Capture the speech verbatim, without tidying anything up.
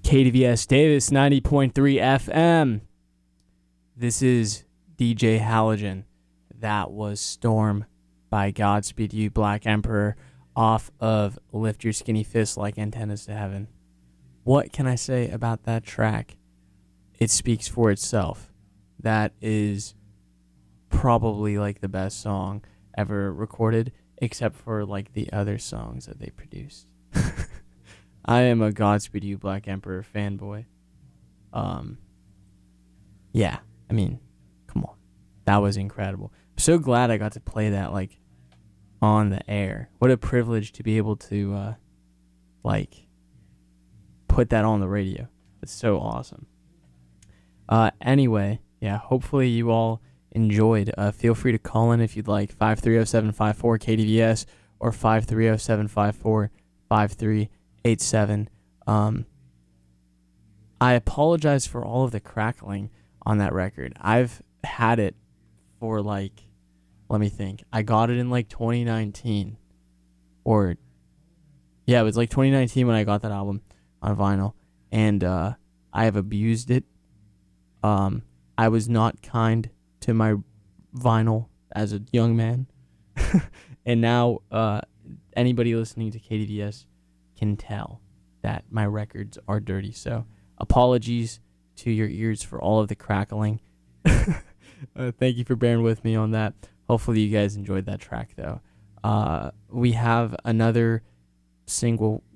K D V S Davis ninety point three F M. This is D J Halogen. That was Storm by Godspeed You, Black Emperor, off of Lift Your Skinny Fist Like Antennas to Heaven. What can I say about that track? It speaks for itself. That is probably like the best song ever recorded, except for like the other songs that they produced. I am a Godspeed You, Black Emperor fanboy. Um, yeah, I mean, come on. That was incredible. I'm so glad I got to play that, like, on the air. What a privilege to be able to, uh, like, put that on the radio. It's so awesome. Uh, anyway, yeah, hopefully you all enjoyed. Uh, feel free to call in if you'd like, five three oh, seven five four, K D V S or five three oh, seven five four, five three eight seven. Um, I apologize for all of the crackling on that record. I've had it for like, let me think. I got it in like twenty nineteen. Or, yeah, it was like twenty nineteen when I got that album on vinyl. And uh, I have abused it. Um, I was not kind to my vinyl as a young man. And now uh, anybody listening to K D V S can tell that my records are dirty. So apologies to your ears for all of the crackling. uh, thank you for bearing with me on that. Hopefully you guys enjoyed that track, though. Uh, we have another single